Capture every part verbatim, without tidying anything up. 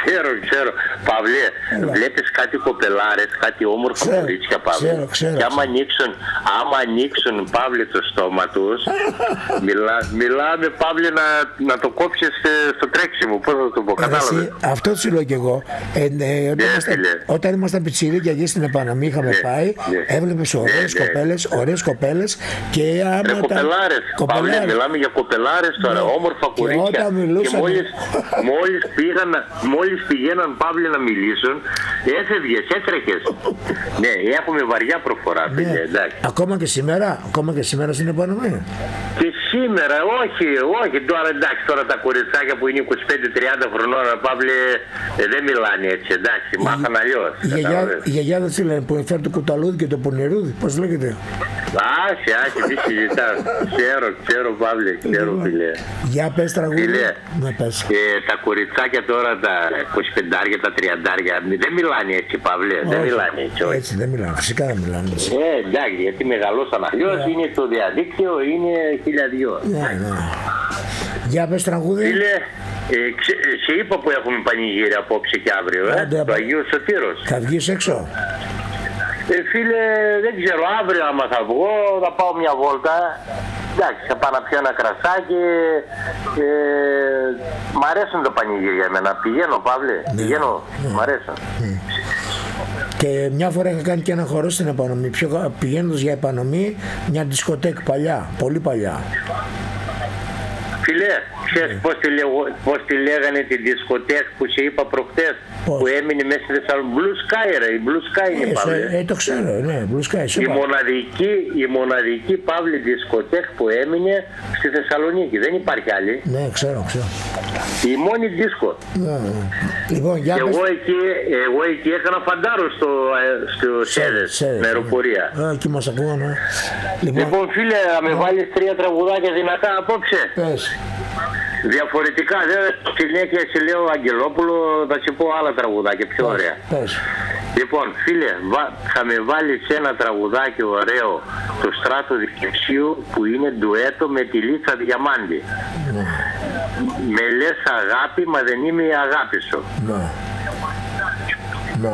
Ξέρω, ξέρω. Παύλε, βλέπεις κάτι κοπελάρες, κάτι όμορφα κορίτσια, Παύλε. Ξέρω, ξέρω. Και άμα ανοίξουν, άμα ανοίξουν, Παύλε, το στόμα τους, μιλά, μιλάμε, Παύλε, να, να το κόψεις στο τρέξιμο. Πώς θα το πω, κατάλαβες. Αυτό σου λέω κι εγώ. Ε, ε, όταν, ναι, ήμασταν, όταν ήμασταν πιτσιρίκια εκεί στην Επαναμή, είχαμε ναι, πάει, ναι, έβλεπες ωραίες ναι, κοπέλες, ωραίες κοπέλες και άμα Ρε, κοπελάρες, Παύλε, μιλάμε για κοπελάρες τώρα, ναι, όμορφα κορίτσια. Και, και μόλις, μόλις, πήγαν, μόλις πηγαίναν, Παύλε, να μιλήσουν, έφευγες, έτρεχες. Ναι, έχουμε βαριά προφορά, ναι, φίλε, εντάξει. Ακόμα και σήμερα, ακόμα και σήμερα στην Επαναμή. Και σήμερα, όχι, όχι, τώρα εντάξει, τώρα τα κοριτσάκια που είναι είκοσι πέντε τριάντα χρονών, Παύλε, ε, δεν μιλάνε έτσι, εντάξει, μάθαν αλλιώς. Η γιαγιά δεν λένε που έφερε το κουταλούδι και το πονηρούδι, πώς λέγεται. Άχι, άχι, τι συζητάς. Ξέρω, ξέρω, Παύλε, ξέρω, φίλε. Για πες τραγούδι. Φίλε, ναι, πες. Ε, τα κοριτσάκια τώρα, τα είκοσι πέντε, τα τριάντα, δεν μιλάνε έτσι, Παύλε, δεν μιλάνε έτσι, όχι. Έτσι δεν μιλάνε, φυσικά δεν μιλάνε έτσι. Ε, εντάξει, γιατί μεγαλώσαν αλλιώς, yeah, είναι το διαδίκτυο, είναι χιλιαδιό. Ναι, ναι. Για πες τραγούδι. Φίλε, ε, ξε, σε είπα που έχουμε πανηγύρι απόψε και αύριο, ε, Άντε, το Αγίου Σωτήρος. Θα βγεις έξω. Ε, φίλε, δεν ξέρω, αύριο άμα θα βγω, θα πάω μια βόλτα. Εντάξει, θα πάω να πιω ένα κρασάκι. Ε, μ' αρέσουν τα πανηγύρια εμένα. Πηγαίνω, Παύλε, ναι, πηγαίνω, ναι, μ' αρέσουν. Ναι. Και μια φορά είχα κάνει και ένα χορό στην Επανομή. Πιο, πηγαίνοντας για Επανομή, μια δισκοτέκ παλιά, πολύ παλιά. Φίλε, ξέρεις yeah, πώς, τη λέγω, πώς τη λέγανε τη δισκοτέκ που σε είπα προχτές, πώς, που έμεινε μέσα στη Θεσσαλονίκη. Blue Sky, ρε, η Blue Sky είναι, ε, Παύλε. Ε, το ξέρω, ναι, Blue Sky. Η μοναδική, η μοναδική, Παύλη, δισκοτέκ που έμεινε στη Θεσσαλονίκη. Δεν υπάρχει άλλη. Ναι, ξέρω, ξέρω. Η μόνη δίσκο. Ναι. Λοιπόν, για και εγώ εκεί, εγώ εκεί έκανα φαντάρο στο, στο Σέδες, με αεροπορία. Α, εκεί μας ακούγανε. Λοιπόν, λοιπόν, φίλε, θα με βάλεις τρία τραγουδάκια δυνατά απόψε. Πες. Διαφορετικά, δεν συνέχεια σε λέω Αγγελόπουλο, θα σε πω άλλα τραγουδάκια πιο ωραία. Πες. Λοιπόν, φίλε, θα με βάλεις ένα τραγουδάκι ωραίο, το Στράτο Δικτυσίου, που είναι ντουέτο με τη Λίτσα Διαμάντη. Ναι. Με λες αγάπη, μα δεν είμαι η αγάπη σου. Ναι. Ναι.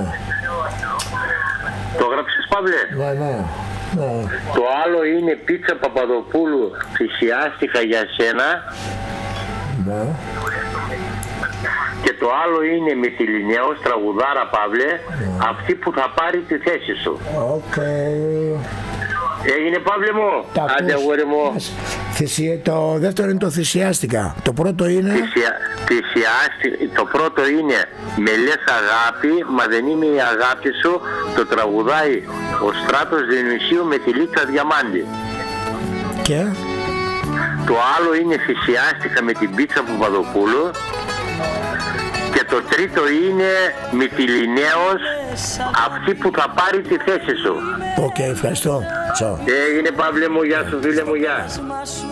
Το γράψεις, Παύλε? Ναι, ναι. Ναι. Το άλλο είναι Πίτσα Παπαδοπούλου, θυσιάστηκα για σένα. Ναι. Και το άλλο είναι με τη Λινέος, τραγουδάρα, Παύλε, yeah, αυτή που θα πάρει τη θέση σου. Okay. Έγινε, Παύλε μου? Άντε, αγόρι μου. Θυσια... Το δεύτερο είναι το θυσιάστηκα. Το πρώτο είναι... Θυσια... Θυσιάστη... Το πρώτο είναι με λες αγάπη, μα δεν είμαι η αγάπη σου. Το τραγουδάει ο Στράτος Διονυσίου με τη Λίτσα Διαμάντη. Και... Το άλλο είναι θυσιάστηκα με την Πίτσα Παπαδοπούλου. Και το τρίτο είναι με τη Λινέος, αυτή που θα πάρει τη θέση σου. Οκ, okay, ευχαριστώ. Έγινε, Παύλε μου, γεια σου, φίλε μου, γεια.